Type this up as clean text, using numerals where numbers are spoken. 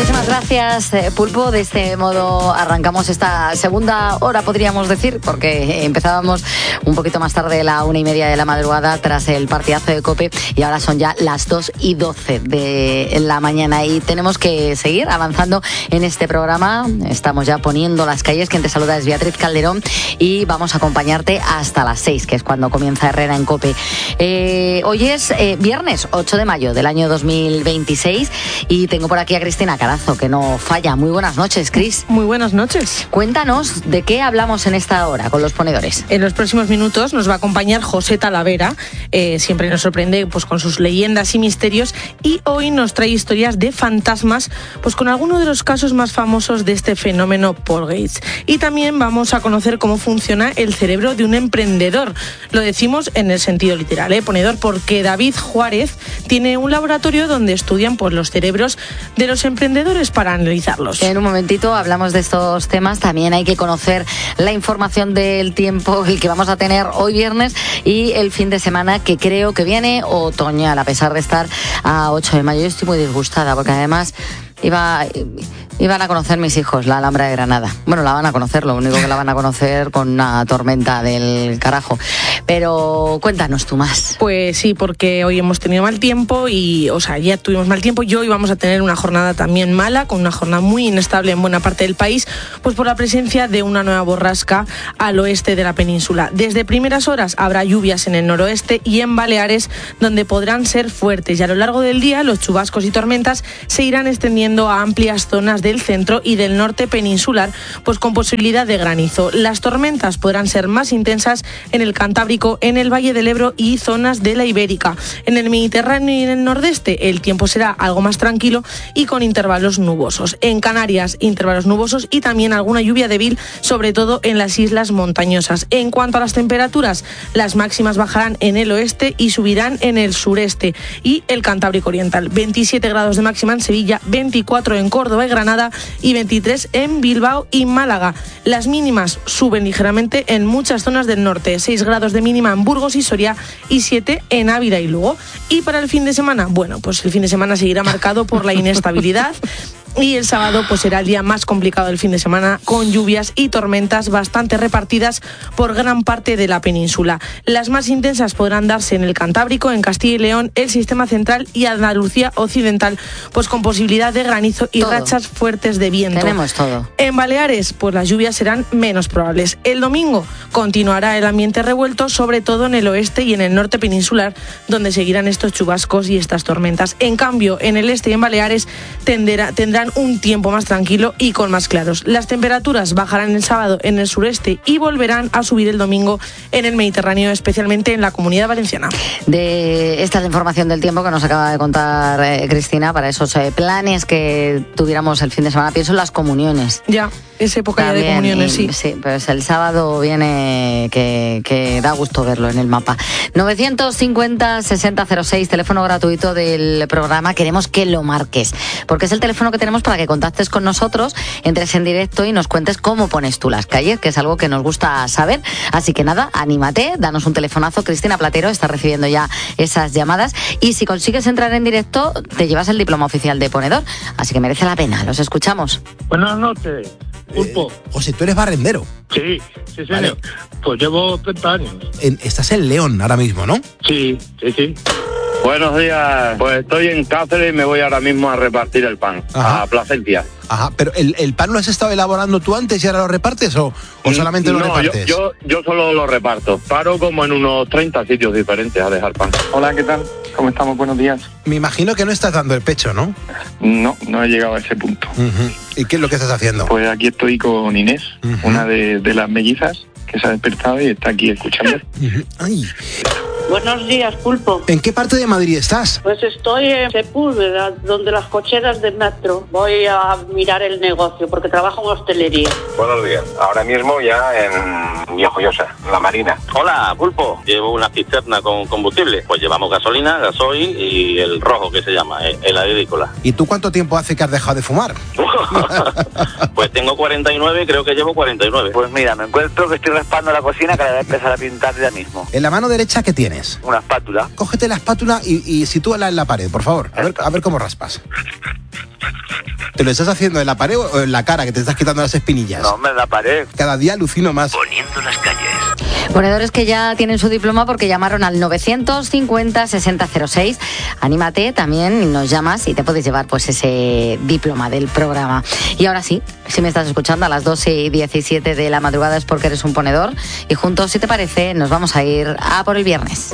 Muchísimas gracias, Pulpo. De este modo arrancamos esta segunda hora, podríamos decir, porque empezábamos un poquito más tarde, 1:30 de la madrugada, tras el partidazo de COPE, y ahora son ya las 2:12 de la mañana y tenemos que seguir avanzando en este programa. Estamos ya poniendo las calles. Quien te saluda es Beatriz Calderón y vamos a acompañarte hasta las 6, que es cuando comienza Herrera en COPE. Hoy es viernes 8 de mayo del año 2026 y tengo por aquí a Cristina Carazo, que no falla. Muy buenas noches, Cris. Muy buenas noches. Cuéntanos de qué hablamos en esta hora con los ponedores. En los próximos minutos nos va a acompañar José Talavera. Siempre nos sorprende pues con sus leyendas y misterios, y hoy nos trae historias de fantasmas, pues con algunos de los casos más famosos de este fenómeno poltergeist. Y también vamos a conocer cómo funciona el cerebro de un emprendedor. Lo decimos en el sentido literal, ponedor, porque David Juárez tiene un laboratorio donde estudian pues los cerebros de los emprendedores para analizarlos. En un momentito hablamos de estos temas. También hay que conocer la información del tiempo, el que vamos a tener hoy viernes y el fin de semana, que creo que viene otoñal, a pesar de estar a 8 de mayo. Yo estoy muy disgustada porque además iban a conocer mis hijos la Alhambra de Granada. Bueno, la van a conocer, lo único que la van a conocer con una tormenta del carajo. Pero cuéntanos tú más. Pues sí, porque hoy hemos tenido mal tiempo ya tuvimos mal tiempo y hoy vamos a tener una jornada también mala, con una jornada muy inestable en buena parte del país, pues por la presencia de una nueva borrasca al oeste de la península. Desde primeras horas habrá lluvias en el noroeste y en Baleares, donde podrán ser fuertes, y a lo largo del día los chubascos y tormentas se irán extendiendo a amplias zonas del centro y del norte peninsular, pues con posibilidad de granizo. Las tormentas podrán ser más intensas en el Cantábrico, en el Valle del Ebro y zonas de la Ibérica. En el Mediterráneo y en el nordeste el tiempo será algo más tranquilo y con intervalos nubosos. En Canarias, intervalos nubosos y también alguna lluvia débil, sobre todo en las islas montañosas. En cuanto a las temperaturas, las máximas bajarán en el oeste y subirán en el sureste y el Cantábrico oriental. 27 grados de máxima en Sevilla, 24 en Córdoba y Granada y 23 en Bilbao y Málaga. Las mínimas suben ligeramente en muchas zonas del norte, 6 grados de mínima en Burgos y Soria y 7 en Ávila y Lugo. Y para el fin de semana, bueno, pues el fin de semana seguirá marcado por la inestabilidad. Y el sábado pues será el día más complicado del fin de semana, con lluvias y tormentas bastante repartidas por gran parte de la península. Las más intensas podrán darse en el Cantábrico, en Castilla y León, el Sistema Central y Andalucía Occidental, pues con posibilidad de granizo y rachas fuertes de viento. Tenemos todo. En Baleares, pues las lluvias serán menos probables. El domingo continuará el ambiente revuelto, sobre todo en el oeste y en el norte peninsular, donde seguirán estos chubascos y estas tormentas. En cambio, en el este y en Baleares tendrán un tiempo más tranquilo y con más claros. Las temperaturas bajarán el sábado en el sureste y volverán a subir el domingo en el Mediterráneo, especialmente en la Comunidad Valenciana. Esta es la información del tiempo que nos acaba de contar Cristina, para esos planes que tuviéramos el fin de semana. Pienso en las comuniones. Ya, es época también, ya de comuniones, sí. Sí, pues el sábado viene que da gusto verlo en el mapa. 950-6006, teléfono gratuito del programa. Queremos que lo marques, porque es el teléfono que tenemos para que contactes con nosotros, entres en directo y nos cuentes cómo pones tú las calles, que es algo que nos gusta saber. Así que nada, anímate, danos un telefonazo. Cristina Platero está recibiendo ya esas llamadas y si consigues entrar en directo te llevas el diploma oficial de ponedor, así que merece la pena. Los escuchamos. Buenas noches, Pulpo. José, tú eres barrendero. Sí, señor. Vale. Pues llevo 30 años. Estás en León ahora mismo, ¿no? Sí. Buenos días, pues estoy en Cáceres y me voy ahora mismo a repartir el pan. Ajá. A Placencia. Ajá, pero ¿el pan lo has estado elaborando tú antes y ahora lo repartes o solamente lo repartes? Yo solo lo reparto. Paro como en unos 30 sitios diferentes a dejar pan. Hola, ¿qué tal? ¿Cómo estamos? Buenos días. Me imagino que no estás dando el pecho, ¿no? No he llegado a ese punto. Uh-huh. ¿Y qué es lo que estás haciendo? Pues aquí estoy con Inés, una de las mellizas que se ha despertado y está aquí escuchando. Ay. Buenos días, Pulpo. ¿En qué parte de Madrid estás? Pues estoy en Sepúlveda, donde las cocheras del metro. Voy a mirar el negocio porque trabajo en hostelería. Buenos días. Ahora mismo ya en Viejoyosa, La Marina. Hola, Pulpo. Llevo una cisterna con combustible. Pues llevamos gasolina, gasoil y el rojo que se llama, el agrícola. ¿Y tú cuánto tiempo hace que has dejado de fumar? Pues tengo 49, creo que llevo 49. Pues mira, me encuentro que estoy raspando la cocina que la voy a empezar a pintar ya mismo. ¿En la mano derecha qué tienes? Una espátula. Cógete la espátula y sitúala en la pared, por favor. A ver cómo raspas. ¿Te lo estás haciendo en la pared o en la cara, que te estás quitando las espinillas? No, me la pared. Cada día alucino más. Poniendo las calles. Ponedores que ya tienen su diploma porque llamaron al 950-6006. Anímate también y nos llamas y te puedes llevar pues ese diploma del programa. Y ahora sí, si me estás escuchando a las 2:17 de la madrugada es porque eres un ponedor. Y juntos, si te parece, nos vamos a ir a por el viernes.